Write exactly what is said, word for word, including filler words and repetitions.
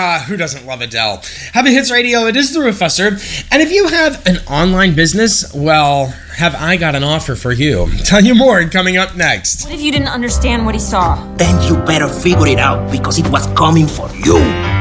uh, who doesn't love Adele? Happy Hits Radio, it is the Professor. And if you have an online business, well, have I got an offer for you. Tell you more coming up next. What if you didn't understand what he saw? Then you better figure it out because it was coming for you.